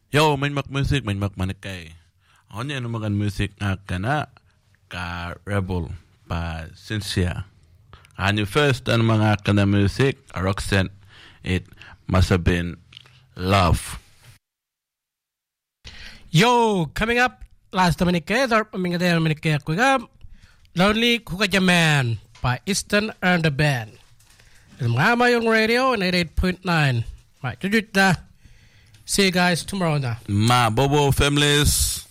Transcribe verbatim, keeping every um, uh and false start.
Yo, main mak music, main mak manakay. Onye no magan music nga kana ka Rebel pa Sincere. And your first ano mga kana music, a Roxanne, it must have been Love. Yo, coming up last minute, or minute minute kuga Lonely Kukaja Man by Eastern and the Band. Mga yung radio ninety-eight point nine. Right, see you guys tomorrow now. Ma Bobo families.